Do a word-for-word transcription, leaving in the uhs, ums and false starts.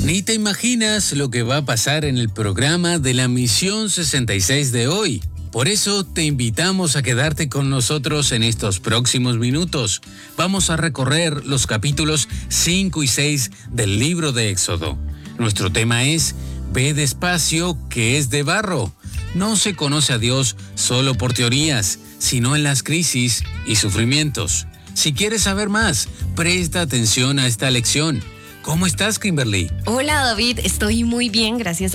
Ni te imaginas lo que va a pasar en el programa de la Misión sesenta y seis de hoy. Por eso te invitamos a quedarte con nosotros en estos próximos minutos. Vamos a recorrer los capítulos cinco y seis del libro de Éxodo. Nuestro tema es Ve despacio, que es de barro. No se conoce a Dios solo por teorías, sino en las crisis y sufrimientos. Si quieres saber más, presta atención a esta lección. ¿Cómo estás, Kimberly? Hola, David. Estoy muy bien, gracias